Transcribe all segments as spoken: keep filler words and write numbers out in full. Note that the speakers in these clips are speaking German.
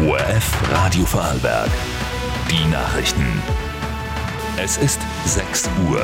O R F Radio Vorarlberg. Die Nachrichten. Es ist sechs Uhr.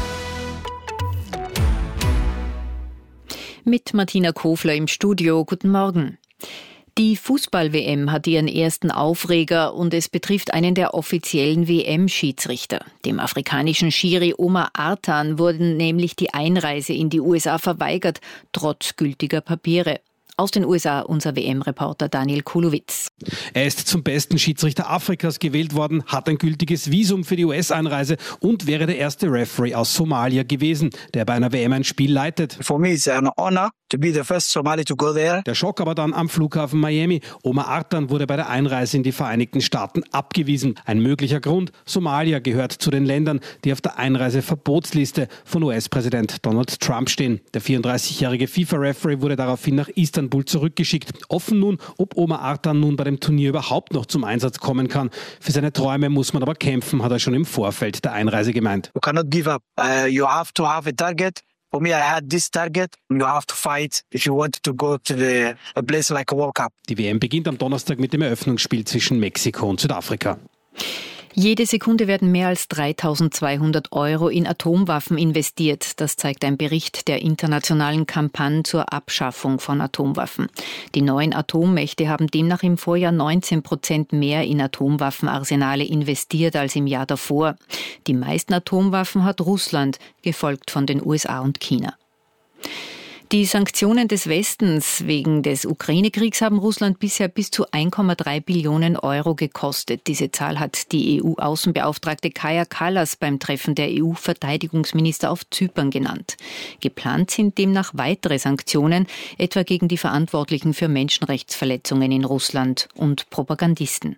Mit Martina Kofler im Studio. Guten Morgen. Die Fußball-W M hat ihren ersten Aufreger und es betrifft einen der offiziellen W M-Schiedsrichter. Dem afrikanischen Schiri Omar Artan wurde nämlich die Einreise in die U S A verweigert, trotz gültiger Papiere. Aus den U S A unser W M-Reporter Daniel Kulowitz. Er ist zum besten Schiedsrichter Afrikas gewählt worden, hat ein gültiges Visum für die U S-Einreise und wäre der erste Referee aus Somalia gewesen, der bei einer W M ein Spiel leitet. For me it's an honor to be the first Somali to go there. Der Schock aber dann am Flughafen Miami. Omar Artan wurde bei der Einreise in die Vereinigten Staaten abgewiesen. Ein möglicher Grund: Somalia gehört zu den Ländern, die auf der Einreiseverbotsliste von U S-Präsident Donald Trump stehen. Der vierunddreißigjährige FIFA-Referee wurde daraufhin nach Istanbul zurückgeschickt. Offen nun, ob Omar Artan nun bei dem Turnier überhaupt noch zum Einsatz kommen kann. Für seine Träume muss man aber kämpfen, hat er schon im Vorfeld der Einreise gemeint. You cannot give up. Uh, you have to have a target. For me, I had this target. You have to fight if you want to go to the, a place like a World Cup. Die W M beginnt am Donnerstag mit dem Eröffnungsspiel zwischen Mexiko und Südafrika. Jede Sekunde werden mehr als dreitausendzweihundert Euro in Atomwaffen investiert. Das zeigt ein Bericht der internationalen Kampagne zur Abschaffung von Atomwaffen. Die neuen Atommächte haben demnach im Vorjahr neunzehn Prozent mehr in Atomwaffenarsenale investiert als im Jahr davor. Die meisten Atomwaffen hat Russland, gefolgt von den U S A und China. Die Sanktionen des Westens wegen des Ukraine-Kriegs haben Russland bisher bis zu ein Komma drei Billionen Euro gekostet. Diese Zahl hat die E U-Außenbeauftragte Kaja Kallas beim Treffen der E U-Verteidigungsminister auf Zypern genannt. Geplant sind demnach weitere Sanktionen, etwa gegen die Verantwortlichen für Menschenrechtsverletzungen in Russland und Propagandisten.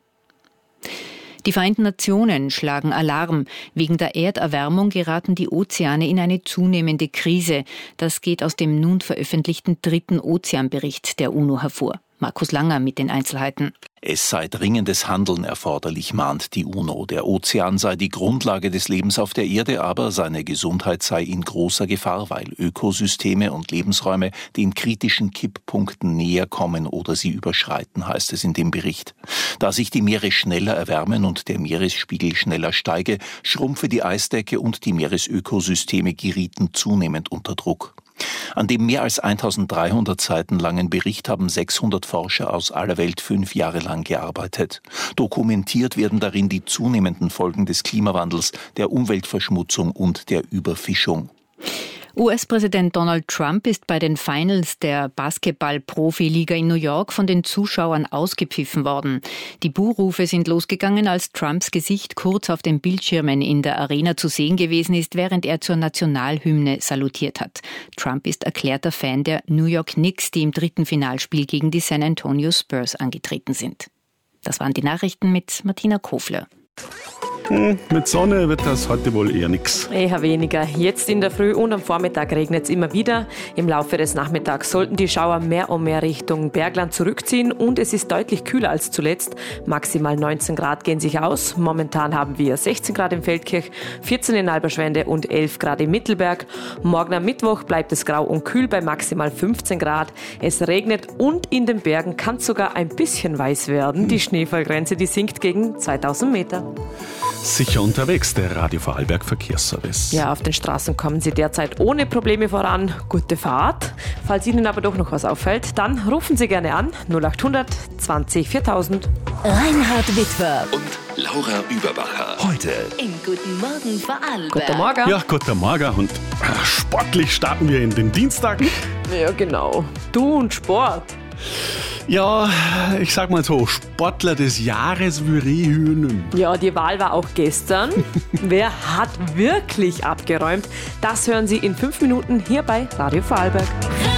Die Vereinten Nationen schlagen Alarm. Wegen der Erderwärmung geraten die Ozeane in eine zunehmende Krise. Das geht aus dem nun veröffentlichten dritten Ozeanbericht der UNO hervor. Markus Langer mit den Einzelheiten. Es sei dringendes Handeln erforderlich, mahnt die UNO. Der Ozean sei die Grundlage des Lebens auf der Erde, aber seine Gesundheit sei in großer Gefahr, weil Ökosysteme und Lebensräume den kritischen Kipppunkten näher kommen oder sie überschreiten, heißt es in dem Bericht. Da sich die Meere schneller erwärmen und der Meeresspiegel schneller steige, schrumpfe die Eisdecke und die Meeresökosysteme gerieten zunehmend unter Druck. An dem mehr als eintausenddreihundert Seiten langen Bericht haben sechshundert Forscher aus aller Welt fünf Jahre lang gearbeitet. Dokumentiert werden darin die zunehmenden Folgen des Klimawandels, der Umweltverschmutzung und der Überfischung. U S-Präsident Donald Trump ist bei den Finals der Basketball-Profiliga in New York von den Zuschauern ausgepfiffen worden. Die Buhrufe sind losgegangen, als Trumps Gesicht kurz auf den Bildschirmen in der Arena zu sehen gewesen ist, während er zur Nationalhymne salutiert hat. Trump ist erklärter Fan der New York Knicks, die im dritten Finalspiel gegen die San Antonio Spurs angetreten sind. Das waren die Nachrichten mit Martina Kofler. Hm, mit Sonne wird das heute wohl eher nix. Eher weniger. Jetzt in der Früh und am Vormittag regnet es immer wieder. Im Laufe des Nachmittags sollten die Schauer mehr und mehr Richtung Bergland zurückziehen und es ist deutlich kühler als zuletzt. Maximal neunzehn Grad gehen sich aus. Momentan haben wir sechzehn Grad in Feldkirch, vierzehn in Alberschwende und elf Grad im Mittelberg. Morgen am Mittwoch bleibt es grau und kühl bei maximal fünfzehn Grad. Es regnet und in den Bergen kann es sogar ein bisschen weiß werden. Die Schneefallgrenze, die sinkt gegen zweitausend Meter. Sicher unterwegs, der Radio Vorarlberg Verkehrsservice. Ja, auf den Straßen kommen Sie derzeit ohne Probleme voran. Gute Fahrt. Falls Ihnen aber doch noch was auffällt, dann rufen Sie gerne an null acht hundert zwanzig viertausend. Reinhard Witwer und Laura Überbacher. Heute in Guten Morgen Vorarlberg. Guten Morgen. Ja, guten Morgen und äh, sportlich starten wir in den Dienstag. Ja, genau. Du und Sport. Ja, ich sag mal so, Sportler des Jahres würde ich hören. Ja, die Wahl war auch gestern. Wer hat wirklich abgeräumt? Das hören Sie in fünf Minuten hier bei Radio Vorarlberg.